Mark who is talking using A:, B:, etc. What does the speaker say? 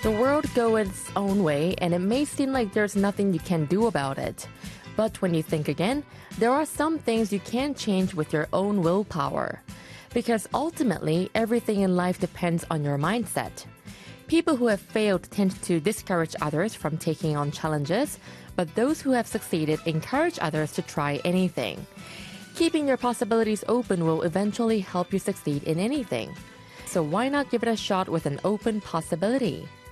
A: The world goes its own way, and it may seem like there's nothing you can do about it. But when you think again, there are some things you can change with your own willpower. Because ultimately, everything in life depends on your mindset. People who have failed tend to discourage others from taking on challenges, but those who have succeeded encourage others to try anything. Keeping your possibilities open will eventually help you succeed in anything. So why not give it a shot with an open possibility?